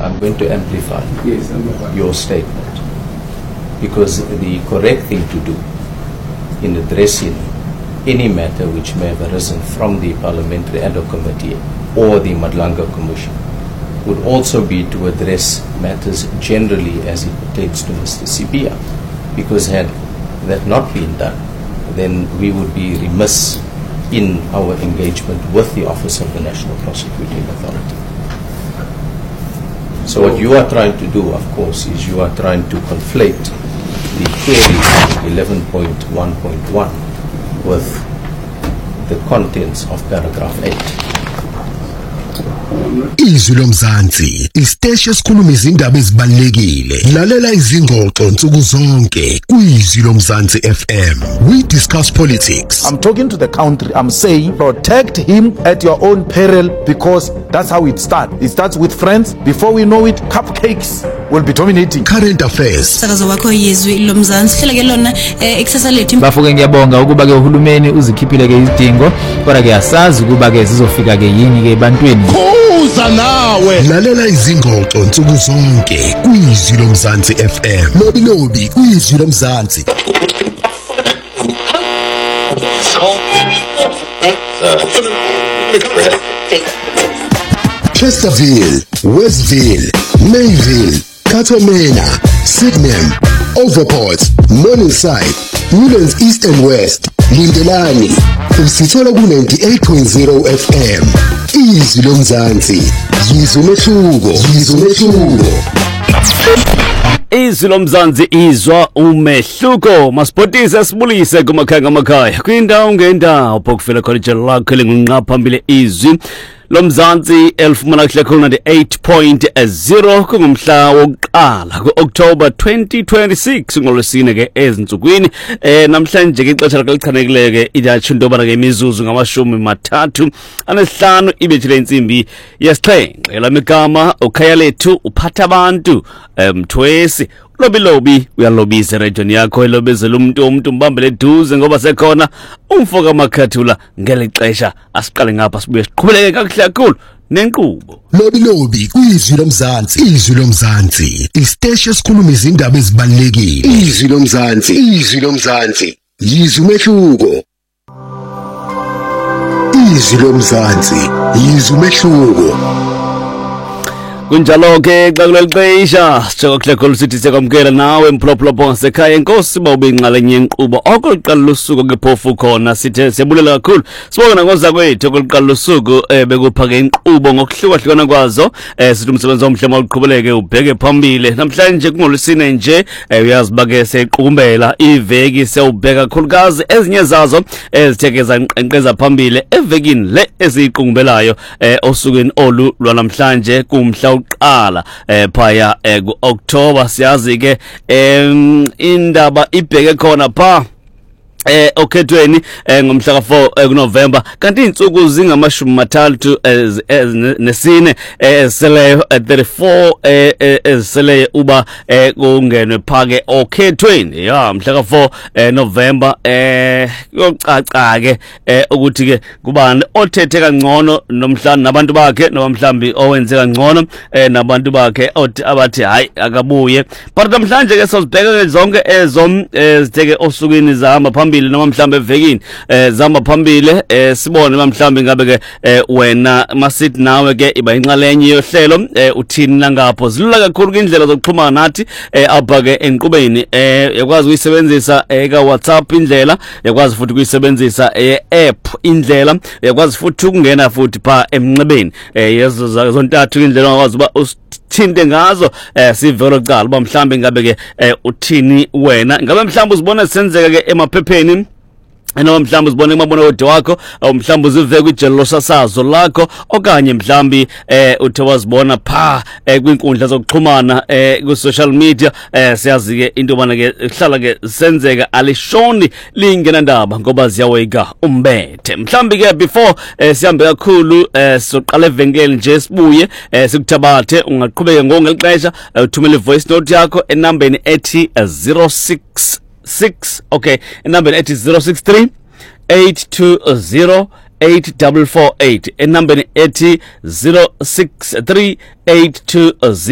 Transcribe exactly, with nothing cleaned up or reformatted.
I'm going to amplify Yes, amplify. your statement, because the correct thing to do in addressing any matter which may have arisen from the Parliamentary Ad Hoc Committee or the Madlanga Commission would also be to address matters generally as it pertains to Mister Sibiya, because had that not been done, then we would be remiss in our engagement with the Office of the National Prosecuting Authority. So what you are trying to do, of course, is you are trying to conflate the query of eleven point one point one with the contents of paragraph eight. Izwi lomzansi, isiteshi esikhuluma izindaba ezibalulekile. Lalela izingxoxo nsuku zonke kuIzwi lomzansi F M. We discuss politics. I'm talking to the country. I'm saying protect him at your own peril, because that's how it starts. It starts with friends. Before we know it, cupcakes will be dominating. Current affairs. Sakazo wakho Izwi lomzansi hlelo ke lona eksasa lethu. Bafuke ngiyabonga ukuba ke uhulumeni uzikhiphile ke izidingo, kodwa ke asazi ukuba ke zizofika ke yini ke ebantwini. Uza nawe. Lalela izingxoxo nsuku zonke kuIzwi lomzansi F M. Lobi lobi kuIzwi lomzansi. Chesterville, Westville, Mayville, Katamena, Sydenham, Overport, Morningside, Newlands East and West, Lindelani, usithola ku ninety-eight point zero F M. Izwi lomzansi, yizwe umehluko, yizwe umehluko. Izwi lomzansi izwa umehluko. Masipotise sibulise kumakhaya ngamakhaya kwindawo ngendawo phokufela khona ijelo lakho lingunqa phambili izwi lomzansi elifumana kuhle khona ninety-eight point zero kungumhla wokuqala ku-October twenty twenty-six ngolwesine ke ezinsukwini eh namhlanje ke ixesha lakho lichanekile ke idatsho intobana ke imizuzu ngamashumi mathathu anesihlanu ibethile insimbi yesixhenxe lamigama ukhaya lethu uphatha abantu mthwesi lobi lobi uyalobisa rejoni yakho elobezela umuntu umuntu mbambele duze ngoba sekhona umfoka amakhathula ngelixesha asiqale ngapha sibuye siqhubeleke kakuhle kakhulu nenkqubo. Lobi lobi kuIzwi lomzansi, Izwi lomzansi, isiteshi esikhuluma izindaba ezibalulekile. Izwi lomzansi, Izwi lomzansi, yizwe umehluko. Izwi lomzansi, yizwe umehluko. Kunjalo ke xa kulexesha sijoko kuhle khulu sithi sekwamkela nawe mpholopholo ngasekhaya inkosi bawube inxalenye yenkqubo okuliqala lusuku ke phofu khona sithe siyabulela kakhulu sibonga ngoza kwethu okuliqala lusuku bekuphake inkqubo ngokuhlukahlukana kwazo sithi umsebenzi omhle mawuqhubeleke ubheke phambili namhlanje kungolusine nje uyazi bake sequkumbela iveki siyawubheka kakhulukazi ezinye zazo ezithekeza nqenqeza phambili evekini le eziqukumbelayo osukwini olu lwanamhlanje kumhla qala eh phaya ku-October siyazi ke indaba ibheke khona pha eh okhethweni ngomhla ka four kuNovember kanti insuku zingamashumi mathathu nesine eseleyo thirty-four eseleyo uba kungenwe phake okhethweni ya mhla ka four November eh yocaca ke ukuthi ke kubani othethe kangcono nomhlanje nabantu bakhe noma mhlambi owenze kangcono nabantu bakhe abathi hayi akabuye but namhlanje ke sizobheka zonke ezo zitheke osukwini zahamba phambili noma mhlambe evekini zama phambili sibone mhlambe ngabe ke wena masithi nawe ke iba inxalenye yohlelo uthini langapho zilula kakhulu indlela zokuxhumana nathi apha ke enqubeni yakwazi ukuyisebenzisa eka WhatsApp indlela yakwazi futhi ukuyisebenzisa e-app indlela yakwazi futhi ukungena futhi pha emnxebeni yezo zontathu indlela ongakwazi uba thinte ngazo sivelo cala uba mhlambe ngabe ke uthini wena ngabe mhlambe uzibona senzeka ke emaphepheni noma mhlambe uzibone emabona wodi wakho awu mhlambe uziveke ijelo losasazo lakho okanye mhlambi eh uthe wazibona pha kwinkundla zokuxhumana eh ku social media eh siyazi ke into bana ke hlala ke senzeka alishoni lingena ndaba ngoba ziyaweka umbethe mhlambi ke before sihambe kakhulu sizoqala evenkeli nje sibuye sikuthabathe ungaqhubeka ngongelixesha uthumele voice note yakho enambeni ethi zero six six okay number eight is zero six three eight two zero eight four four eight and number eight zero six three eight two zero